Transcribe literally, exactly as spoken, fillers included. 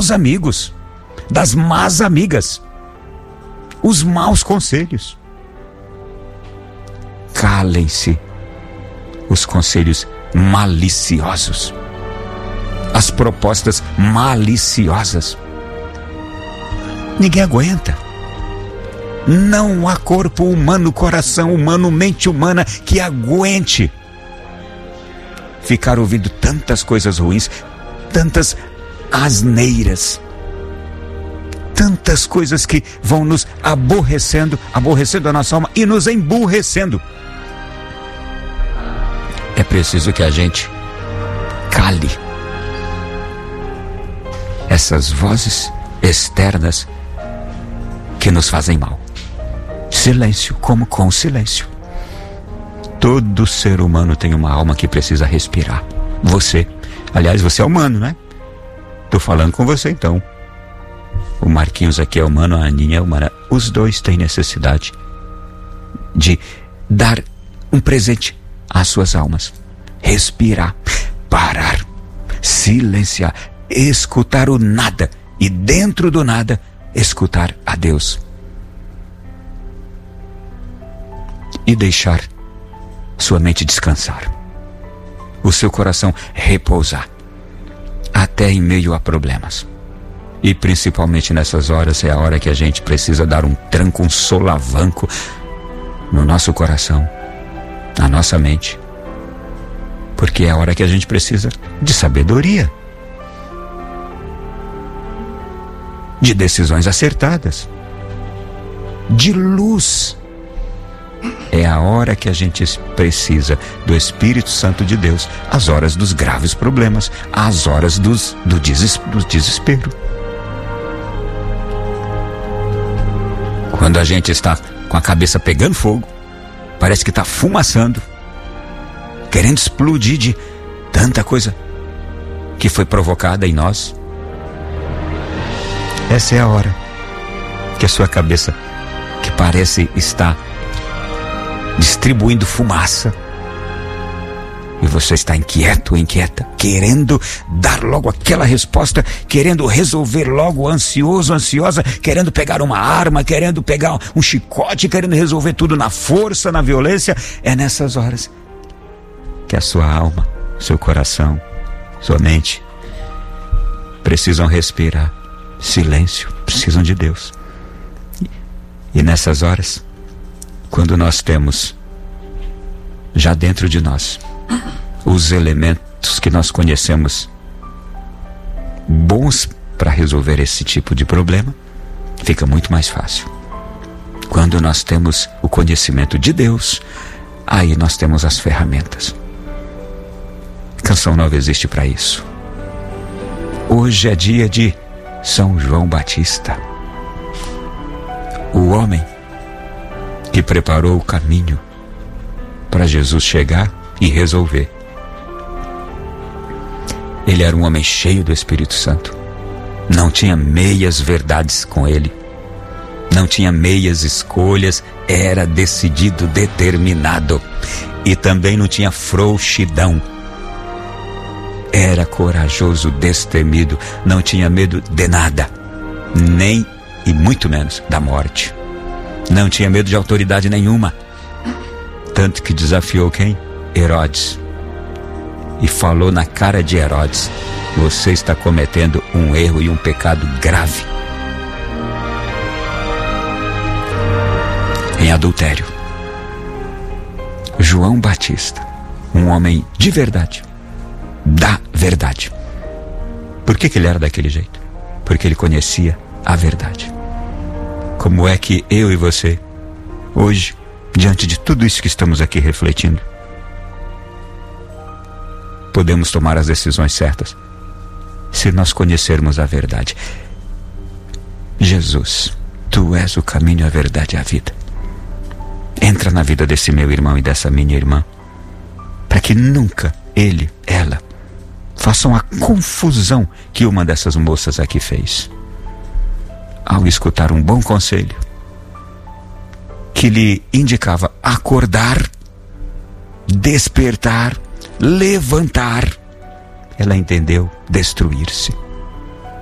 maus amigos, das más amigas, os maus conselhos. Calem-se os conselhos maliciosos, as propostas maliciosas. Ninguém aguenta. Não há corpo humano, coração humano, mente humana que aguente ficar ouvindo tantas coisas ruins, tantas asneiras, tantas coisas que vão nos aborrecendo, aborrecendo a nossa alma e nos emburrecendo. É preciso que a gente cale essas vozes externas que nos fazem mal. Silêncio, como com silêncio. Todo ser humano tem uma alma que precisa respirar. Você, aliás, você é humano, né? Tô falando com você então. O Marquinhos aqui é humano, a Aninha é humana. Os dois têm necessidade de dar um presente às suas almas. Respirar, parar, silenciar, escutar o nada e dentro do nada escutar a Deus. E deixar sua mente descansar, o seu coração repousar, até em meio a problemas. E principalmente nessas horas é a hora que a gente precisa dar um tranco, um solavanco no nosso coração, na nossa mente, porque é a hora que a gente precisa de sabedoria, de decisões acertadas, de luz. É a hora que a gente precisa do Espírito Santo de Deus, as horas dos graves problemas, as horas dos, do, deses, do desespero. Quando a gente está com a cabeça pegando fogo, parece que está fumaçando, querendo explodir de tanta coisa que foi provocada em nós. Essa é a hora que a sua cabeça, que parece estar distribuindo fumaça, e você está inquieto, inquieta, querendo dar logo aquela resposta, querendo resolver logo, ansioso, ansiosa, querendo pegar uma arma, querendo pegar um chicote, querendo resolver tudo na força, na violência. É nessas horas que a sua alma, seu coração, sua mente precisam respirar silêncio, precisam de Deus. E nessas horas, quando nós temos já dentro de nós os elementos que nós conhecemos bons para resolver esse tipo de problema, fica muito mais fácil. Quando nós temos o conhecimento de Deus, aí nós temos as ferramentas. Canção Nova existe para isso. Hoje é dia de São João Batista, o homem que preparou o caminho para Jesus chegar e resolver. Ele era um homem cheio do Espírito Santo. Não tinha meias verdades com ele. Não tinha meias escolhas. Era decidido, determinado. E também não tinha frouxidão. Era corajoso, destemido. Não tinha medo de nada. Nem e muito menos da morte. Não tinha medo de autoridade nenhuma. Tanto que desafiou quem? Herodes. E falou na cara de Herodes: você está cometendo um erro e um pecado grave em adultério. João Batista, um homem de verdade, da verdade. Por que que ele era daquele jeito? Porque ele conhecia a verdade. Como é que eu e você, hoje, diante de tudo isso que estamos aqui refletindo, podemos tomar as decisões certas se nós conhecermos a verdade? Jesus, tu és o caminho, a verdade e a vida. Entra na vida desse meu irmão e dessa minha irmã, para que nunca ele, ela, façam a confusão que uma dessas moças aqui fez ao escutar um bom conselho que lhe indicava acordar, despertar, levantar. Ela entendeu destruir-se.